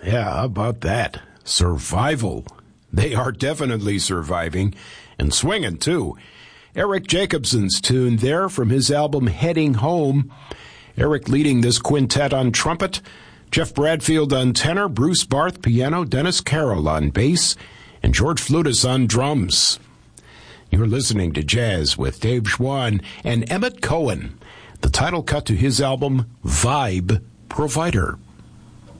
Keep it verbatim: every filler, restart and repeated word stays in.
Yeah, how about that? Survival. They are definitely surviving and swinging, too. Eric Jacobson's tune there from his album Heading Home. Eric leading this quintet on trumpet, Jeff Bradfield on tenor, Bruce Barth piano, Dennis Carroll on bass, and George Flutis on drums. You're listening to Jazz with Dave Schwann and Emmett Cohen, the title cut to his album Vibe Provider.